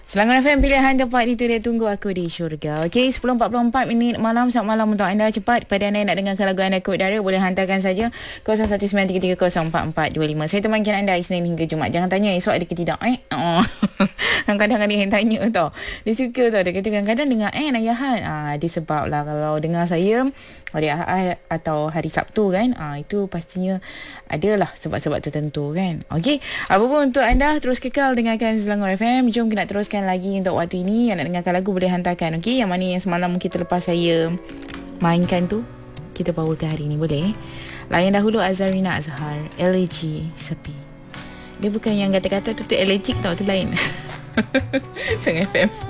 Selangor FM, pilihan tepat itu dia, tunggu aku di syurga. Okey, 10.44 minit malam. Selamat malam untuk anda. Cepat pada anda yang nak dengarkan lagu anda kod dara, boleh hantarkan saja 0193304425. Saya temankan anda Isnin hingga Jumaat. Jangan tanya esok ada ke tidak. Kadang-kadang ada yang tanya tau. Dia suka tau. Dia kata kadang-kadang dengar ayahan. Dia sebab lah kalau dengar saya hari Ahad atau hari Sabtu kan, itu pastinya adalah sebab-sebab tertentu kan. Okey, apa pun untuk anda, terus kekal dengarkan Selangor FM. Jom kita nak teruskan lagi untuk waktu ini. Yang nak dengarkan lagu boleh hantarkan. Okey, yang mana yang semalam kita lepas saya mainkan tu, kita bawa ke hari ni, boleh? Layan dahulu Azarina Azhar, Elegy Sepi. Dia bukan yang kata-kata tu allergic tau, tu lain. Selangor FM.